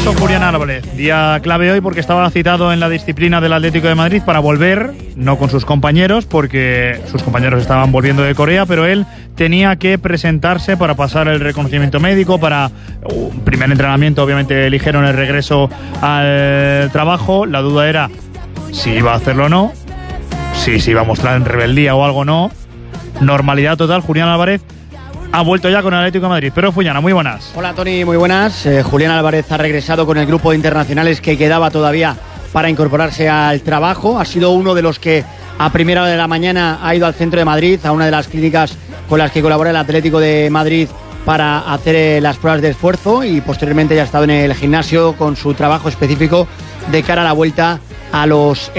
descanso Julián Álvarez. Día clave hoy porque estaba citado en la disciplina del Atlético de Madrid para volver, no con sus compañeros, porque sus compañeros estaban volviendo de Corea, pero él tenía que presentarse para pasar el reconocimiento médico, para un primer entrenamiento. Obviamente eligieron el regreso al trabajo. La duda era si iba a hacerlo o no, si se iba a mostrar en rebeldía o algo no. Normalidad total. Julián Álvarez ha vuelto ya con el Atlético de Madrid. Pero Fullana, muy buenas. Hola Tony, muy buenas. Julián Álvarez ha regresado con el grupo de internacionales que quedaba todavía para incorporarse al trabajo. Ha sido uno de los que a primera hora de la mañana ha ido al centro de Madrid, a una de las clínicas con las que colabora el Atlético de Madrid para hacer las pruebas de esfuerzo, y posteriormente ya ha estado en el gimnasio con su trabajo específico de cara a la vuelta a los